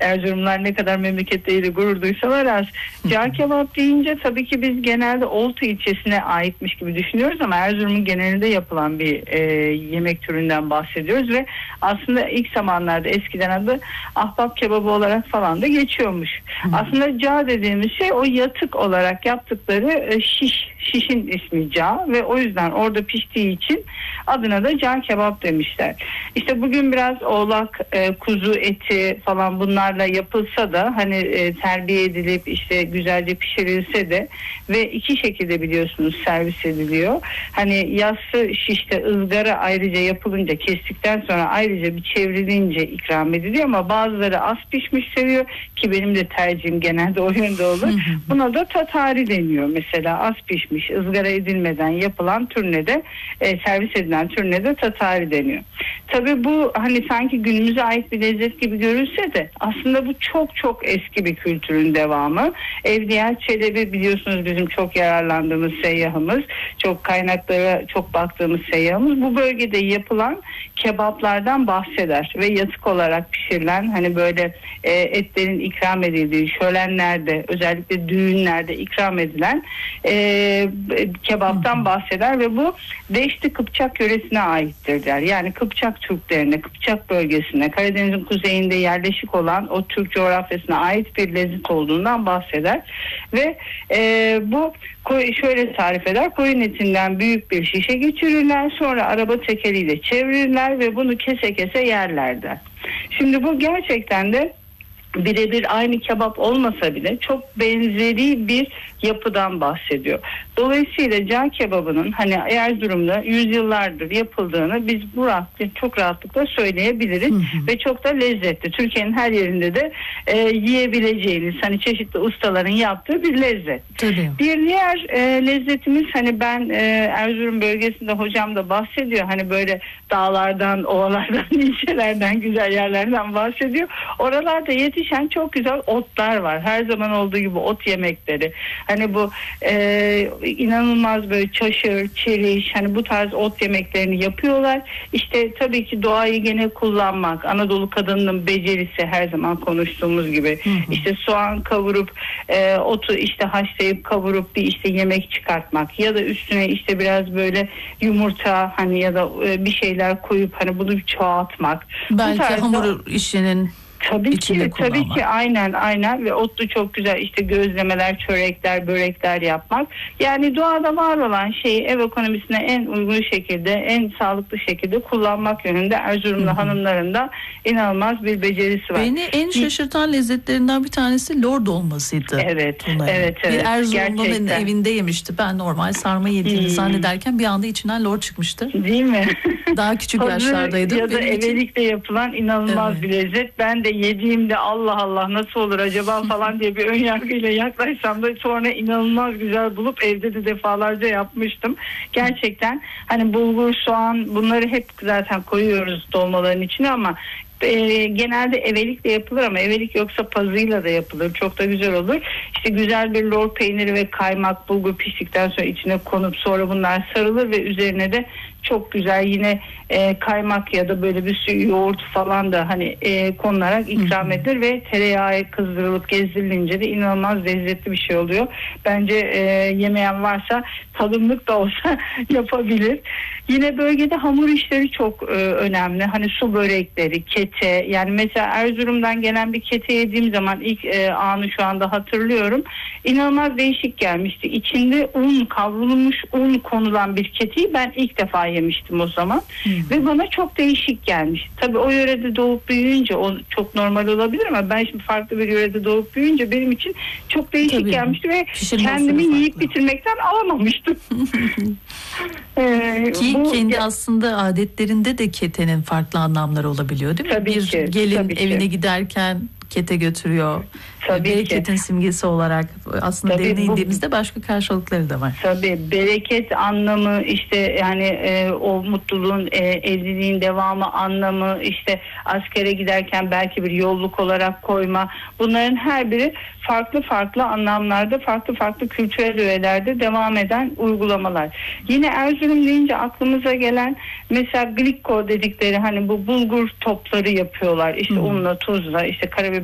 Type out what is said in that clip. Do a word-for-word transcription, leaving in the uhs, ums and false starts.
Erzurumlar ne kadar memleketleriyle gurur duysalar az. Cağ kebap deyince tabii ki biz genelde Oltu ilçesine aitmiş gibi düşünüyoruz ama Erzurum'un genelinde yapılan bir e, yemek türünden bahsediyoruz ve aslında ilk zamanlarda eskiden adı ahbap kebabı olarak falan da geçiyormuş. Hı. Aslında cağ dediğimiz şey o yatık olarak yaptıkları e, şiş, şişin ismi cağ ve o yüzden orada piştiği için adına da cağ kebap demişler. İşte bugün biraz oğlak, e, kuzu eti falan bunlarla yapılsa da hani e, terbiye edilip işte güzelce pişirilse de ve iki şekilde biliyorsunuz servis ediliyor. Hani yassı şişte ızgara ayrıca yapılınca kestikten sonra ayrıca bir çevrilince ikram ediliyor ama bazıları az pişmiş seviyor ki benim de tercihim genelde o yönde olur. Buna da tatari deniyor mesela, az pişmiş ızgara edilmeden yapılan türüne de e, servis edilen türüne de tatari deniyor. Tabii bu hani sanki günümüze ait bir lezzet gibi görülse de aslında bu çok çok eski bir kültürün devamı. Evliya Çelebi biliyorsunuz bizim çok yararlandığımız seyyahımız, çok kaynaklara çok baktığımız seyyahımız bu bölgede yapılan kebaplardan bahseder ve yatık olarak pişirilen hani böyle e, etlerin ikram edildiği şölenlerde özellikle düğünlerde ikram edilen e, kebaptan bahseder ve bu Deşti Kıpçak yöresine aittir der. Yani Kıpçak Türklerine, Kıpçak bölgesine, Karadeniz'in kuzeyinde yerleşik olan o Türk coğrafyasına ait bir lezzet olduğundan bahseder ve e, bu şöyle tarif eder: koyun etinden büyük bir şişe geçirirler, sonra araba tekeriyle çevirirler ve bunu kese kese yerler der. Şimdi bu gerçekten de birebir aynı kebap olmasa bile çok benzeri bir yapıdan bahsediyor. Dolayısıyla cağ kebabının hani Erzurum'da yüzyıllardır yapıldığını biz bu rahat, çok rahatlıkla söyleyebiliriz. Hı hı. Ve çok da lezzetli. Türkiye'nin her yerinde de e, yiyebileceğiniz hani çeşitli ustaların yaptığı bir lezzet. Tabii. Bir diğer e, lezzetimiz hani ben e, Erzurum bölgesinde hocam da bahsediyor. Hani böyle dağlardan, ovalardan, ilçelerden, güzel yerlerden bahsediyor. Oralarda yetişen çok güzel otlar var. Her zaman olduğu gibi ot yemekleri. Hani bu e, inanılmaz böyle çaşır, çeriş hani bu tarz ot yemeklerini yapıyorlar. İşte tabii ki doğayı gene kullanmak, Anadolu kadınının becerisi her zaman konuştuğumuz gibi. Hı hı. İşte soğan kavurup e, otu işte haşlayıp kavurup bir işte yemek çıkartmak ya da üstüne işte biraz böyle yumurta hani ya da e, bir şeyler koyup hani bunu çoğaltmak. Belki tarzda, hamur işinin Tabii ki, tabii ki aynen aynen ve otlu çok güzel işte gözlemeler, çörekler, börekler yapmak. Yani doğada var olan şeyi ev ekonomisine en uygun şekilde, en sağlıklı şekilde kullanmak yönünde Erzurumlu Hı-hı. hanımların da inanılmaz bir becerisi var. Beni en şaşırtan lezzetlerinden bir tanesi lor dolmasıydı. Evet, Bunların. evet, evet. Bir Erzurumlu'nun evinde yemişti. Ben normal sarma yediğini hmm. zannederken bir anda içinden lor çıkmıştı. Değil mi? Daha küçük yaşlardaydım. Ya da evelikte için... yapılan inanılmaz evet. bir lezzet. Ben de yediğimde Allah Allah nasıl olur acaba falan diye bir önyargıyla yaklaşsam da sonra inanılmaz güzel bulup evde de defalarca yapmıştım. Gerçekten hani bulgur, soğan bunları hep zaten koyuyoruz dolmaların içine ama E, genelde evelikle yapılır ama evelik yoksa pazıyla da yapılır. Çok da güzel olur. İşte güzel bir lor peyniri ve kaymak, bulgur piştikten sonra içine konup sonra bunlar sarılır ve üzerine de çok güzel yine e, kaymak ya da böyle bir sürü yoğurt falan da hani e, konularak ikram edilir hı hı. ve tereyağı kızdırılıp gezdirilince de inanılmaz lezzetli bir şey oluyor. Bence e, yemeyen varsa tadımlık da olsa yapabilir. Yine bölgede hamur işleri çok e, önemli. Hani su börekleri, kete. Yani mesela Erzurum'dan gelen bir kete yediğim zaman ilk e, anı şu anda hatırlıyorum. İnanılmaz değişik gelmişti. İçinde un, kavrulmuş un konulan bir keteyi ben ilk defa yemiştim o zaman. Hmm. Ve bana çok değişik gelmişti. Tabii o yörede doğup büyüyünce o çok normal olabilir ama ben şimdi farklı bir yörede doğup büyüyünce benim için çok değişik Tabii. gelmişti ve Pişirme kendimi yiyip bitirmekten alamamıştım. ee, Ki bu, kendi ya, aslında adetlerinde de ketenin farklı anlamları olabiliyor değil mi? Tabii bir ki, gelin tabii evine ki. giderken kete götürüyor. Tabii bereketin ki. simgesi olarak aslında derine indiğimizde başka karşılıkları da var. Tabii bereket anlamı işte yani e, o mutluluğun e, evliliğin devamı anlamı işte askere giderken belki bir yolluk olarak koyma bunların her biri farklı farklı anlamlarda farklı farklı kültürel öğelerde devam eden uygulamalar. Yine Erzurum deyince aklımıza gelen mesela glikko dedikleri hani bu bulgur topları yapıyorlar işte hmm. unla tuzla işte karabiber